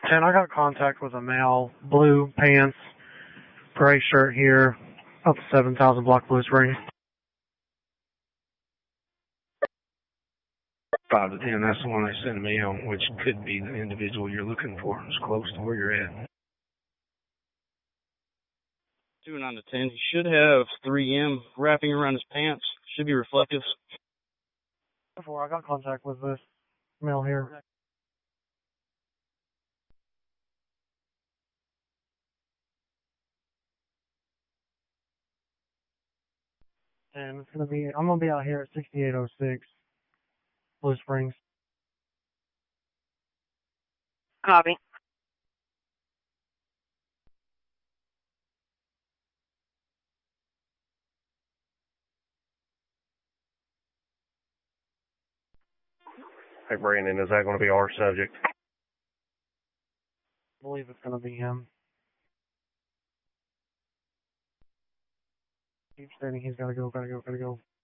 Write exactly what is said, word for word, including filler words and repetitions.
ten, I got contact with a male, blue pants, gray shirt here, up to seven thousand block Blue Springs. five to ten, that's the one they sent me on, which could be the individual you're looking for. It's close to where you're at. two nine to ten. He should have three M wrapping around his pants. Should be reflective. Before, I got contact with this male here. And it's gonna be, I'm gonna be out here at sixty-eight oh six, Blue Springs. Copy. Hey, Brandon, is that going to be our subject? I believe it's gonna be him. Keep stating he's gotta go, gotta go, gotta go.